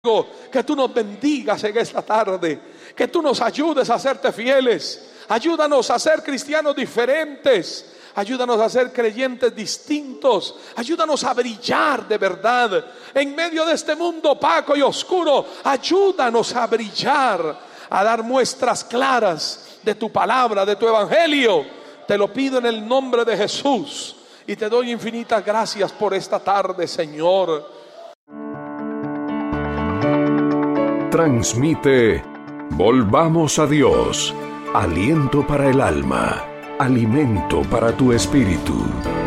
Que tú nos bendigas en esta tarde, que tú nos ayudes a serte fieles. Ayúdanos a ser cristianos diferentes, ayúdanos a ser creyentes distintos, ayúdanos a brillar de verdad en medio de este mundo opaco y oscuro. Ayúdanos a brillar, a dar muestras claras de tu palabra, de tu evangelio. Te lo pido en el nombre de Jesús y te doy infinitas gracias por esta tarde, Señor. Transmite Volvamos a Dios, aliento para el alma, alimento para tu espíritu.